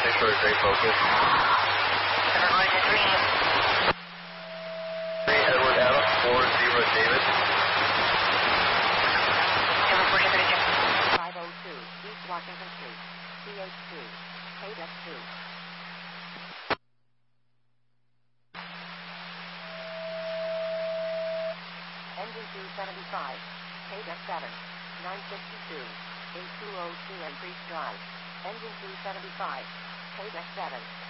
Thanks for a great focus. Roger, green. Edward Adam, 40 David. Edward, Roger, 502, East Washington Street, CH2, KDEX2. Engine 275, KDEX7, 962, A202 Increase Drive. Engine 275, KDEX7.